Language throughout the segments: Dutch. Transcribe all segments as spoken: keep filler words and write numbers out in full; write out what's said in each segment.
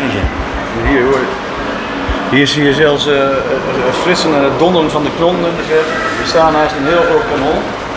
Hier hoor je. Hier zie je zelfs uh, het flitsen en het donderen van de knonden in de verte. We staan naast een heel groot kanon.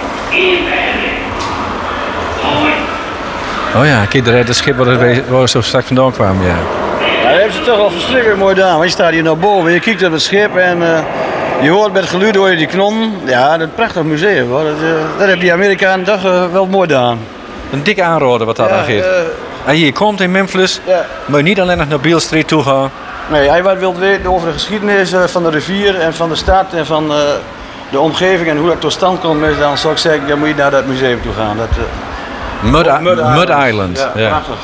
Oh ja, kijk, daar het schip waar we, waar we zo straks vandaan kwamen, ja. Ja, dat hebben ze toch wel verschrikkelijk mooi gedaan. Want je staat hier naar boven, je kijkt op het schip en uh, je hoort met het geluid door je die knonnen. Ja, dat is een prachtig museum hoor. Dat, uh, dat hebben die Amerikanen toch uh, wel mooi gedaan. Een dikke aanrader wat dat ja, aangeeft. Uh, Als je hier komt in Memphis, ja. moet je niet alleen nog naar Beale Street toe gaan. Nee, hij wat wil weten over de geschiedenis uh, van de rivier en van de stad en van uh, de omgeving en hoe dat tot stand komt. Dan zou ik zeggen, dan moet je naar dat museum toe gaan. Dat, uh, Mud, Mud, Mud Island. Mud Island. Ja, ja. prachtig.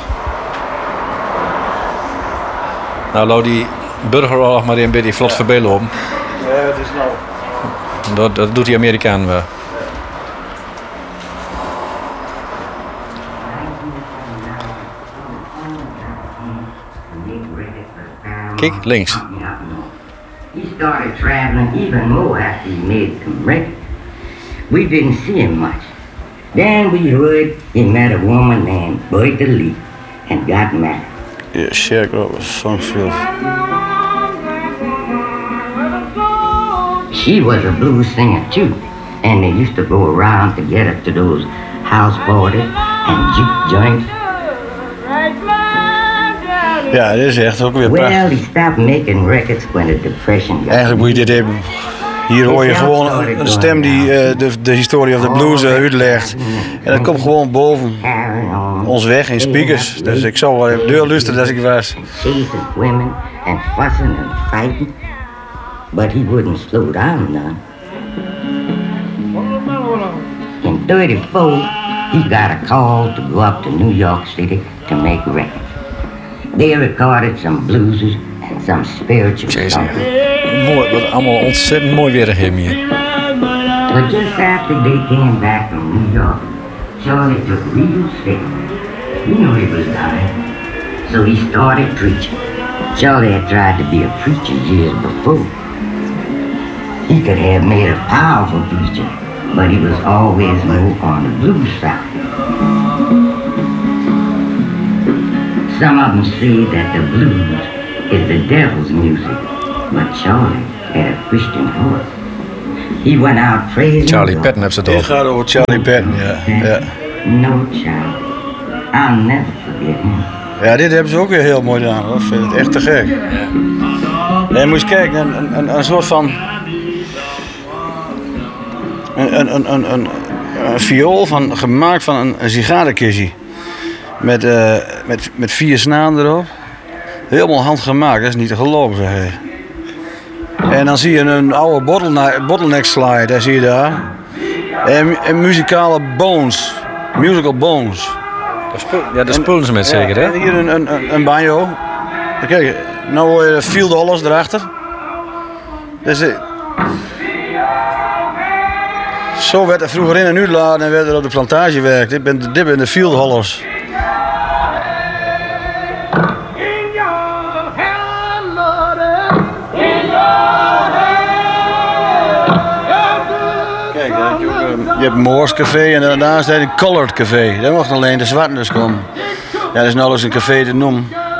Nou, laat die burgeroorlog maar een beetje vlot ja. voorbij lopen. Ja, het is nou. Dat, dat doet die Amerikaan wel. Kijk, links. He started traveling even more after he made some records. We didn't see him much. Then we heard he met a woman named Bertha Lee and got married. Yeah, Sharecropper was Songfield. She was a blues singer too, and they used to go around together to those house parties and juke joints. Ja, dit is echt ook weer Well, prachtig. he stopped making records when the depression got. Eigenlijk moet je dit hebben. Hier hoor je gewoon een stem die uh, de, de historie of the blues uh, uitlegt. En dat komt gewoon boven ons weg in speakers. Dus ik zou wel even deur luisteren als ik was. Chasing women and fussing and fighting, but he wouldn't slow down none. In thirty-four, he got a call to go up to New York City to make records. They recorded some blueses and some spiritual songs. Mooi, wat allemaal ontzettend mooi weer hier. But just after they came back from New York, Charlie took real sick. He knew he was dying, so he started preaching. Charlie had tried to be a preacher years before. He could have made a powerful preacher, but he was always more on the blues side. Some of them say that the blues is the devil's music, but Charlie had a Christian heart. He went out praising Charlie Patton heeft ze Dit toch? gaat over Charlie Patton, ja. ja. No, Charlie. I'll never forget him. Ja, dit hebben ze ook weer heel mooi gedaan hoor. Ik vind het echt te gek. Ja. En moet je kijken, een, een, een soort van... Een, een, een, een, een, een viool van, gemaakt van een, een sigarenkistje. Met, uh, met, met vier snaren erop. Helemaal handgemaakt, dat is niet te geloven zeg je. En dan zie je een oude bottleneck, bottleneck slide, daar zie je daar. En, en muzikale bones, musical bones. Ja, daar spullen ze met zeker, hè? En hier een, een, een banjo. Kijk, nou hoor je field dollars erachter. Dus, zo werd er vroeger in en uitladen en werd er op de plantage gewerkt. Dit ben, dit ben de field hollers. Kijk, je hebt een Moors café en daarnaast heb je een colored café. Daar mocht alleen de zwarten dus komen. Ja, dat is nou eens een café te noemen.